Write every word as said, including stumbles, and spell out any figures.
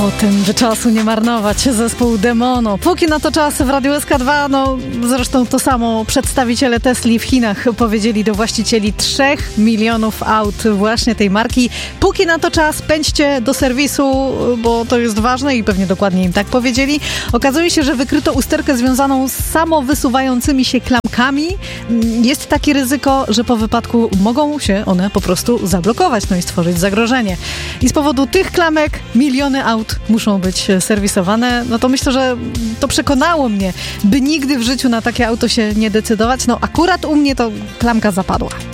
O tym, by czasu nie marnować, zespół Demono. Póki na to czas w Radiu S K dwa, no zresztą to samo przedstawiciele Tesli w Chinach powiedzieli do właścicieli trzech milionów aut właśnie tej marki. Póki na to czas, pędźcie do serwisu, bo to jest ważne i pewnie dokładnie im tak powiedzieli. Okazuje się, że wykryto usterkę związaną z samowysuwającymi się klamkami. Jest takie ryzyko, że po wypadku mogą się one po prostu zablokować, no i stworzyć zagrożenie. I z powodu tych klamek miliony aut muszą być serwisowane. No to myślę, że to przekonało mnie, by nigdy w życiu na takie auto się nie decydować. No akurat u mnie to klamka zapadła.